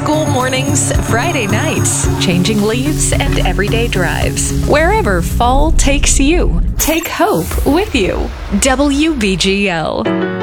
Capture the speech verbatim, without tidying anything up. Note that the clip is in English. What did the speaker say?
school mornings, Friday nights, changing leaves, and everyday drives. Wherever fall takes you, take hope with you. W B G L.